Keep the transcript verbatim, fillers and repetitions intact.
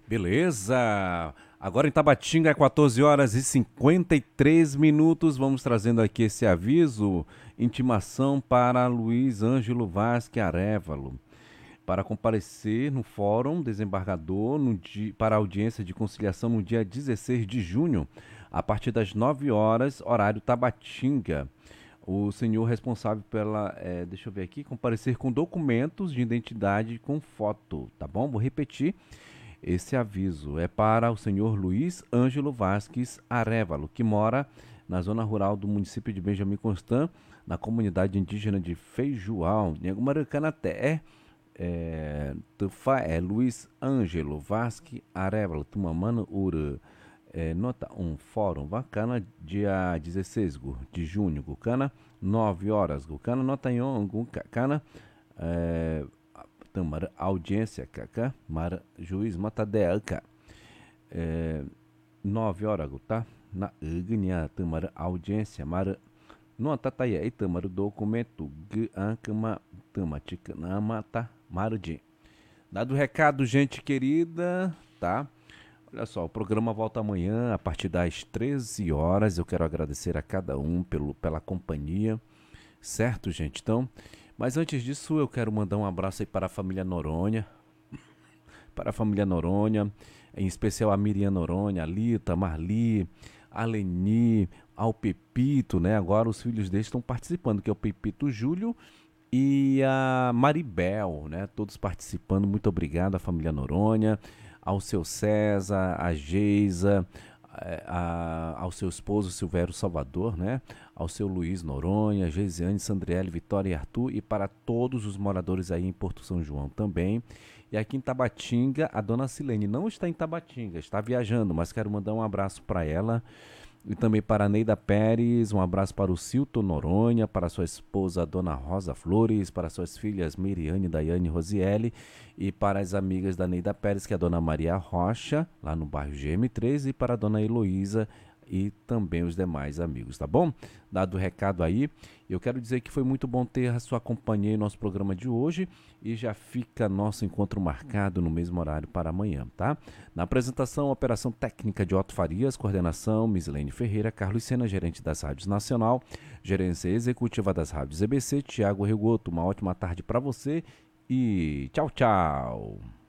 Beleza! Agora em Tabatinga, é quatorze horas e cinquenta e três minutos. Vamos trazendo aqui esse aviso. Intimação para Luiz Ângelo Vasque Arévalo para comparecer no Fórum Desembargador no di- para audiência de conciliação no dia dezesseis de junho, a partir das nove horas, horário Tabatinga. O senhor responsável pela, eh, deixa eu ver aqui, comparecer com documentos de identidade com foto, tá bom? Vou repetir. Esse aviso é para o senhor Luiz Ângelo Vasques Arévalo, que mora na zona rural do município de Benjamin Constant, na comunidade indígena de Feijoal, em Maracanã-Té. É, Tufá é Luiz Ângelo Vasque Arévalo, Tumamana Ura. É, nota um, Fórum Vacana, dia dezesseis gu, de junho, Gucana, nove horas, Gucana, nota um, Gucana, é, Tamara, audiência, Cacá, Mara, juiz, Matadeaca, é, nove horas, tá? Na Ignia, Tamara, audiência, Mara, no Tataia, e Tamara, documento, Gancama, Tamatica, Namata, Mardi. Dado o recado, gente querida, tá? Olha só, o programa volta amanhã a partir das treze horas. Eu quero agradecer a cada um pelo, pela companhia, certo, gente? Então, mas antes disso, eu quero mandar um abraço aí para a família Noronha, para a família Noronha, em especial a Miriam Noronha, a Lita, a Marli, a Leni, ao Pepito, né? Agora os filhos deles estão participando, que é o Pepito Júlio e a Maribel, né? Todos participando. Muito obrigado à família Noronha, ao seu César, a Geisa, eh, a- ao seu esposo Silvério Salvador, né? Ao seu Luiz Noronha, Geisiane, Sandriele, Vitória e Arthur, e para todos os moradores aí em Porto São João também. E aqui em Tabatinga, a dona Silene não está em Tabatinga, está viajando, mas quero mandar um abraço para ela e também para a Neida Pérez, um abraço para o Cilton Noronha, para sua esposa a Dona Rosa Flores, para suas filhas Miriane, Daiane e Rosiele, e para as amigas da Neida Pérez, que é a Dona Maria Rocha, lá no bairro G M três, e para a Dona Heloísa e também os demais amigos, tá bom? Dado o recado aí, eu quero dizer que foi muito bom ter a sua companhia em nosso programa de hoje e já fica nosso encontro marcado no mesmo horário para amanhã, tá? Na apresentação, operação técnica de Otto Farias, coordenação Mislene Ferreira, Carlos Sena, gerente das rádios Nacional, gerência executiva das rádios E B C, Tiago Rigoto. Uma ótima tarde para você e tchau, tchau.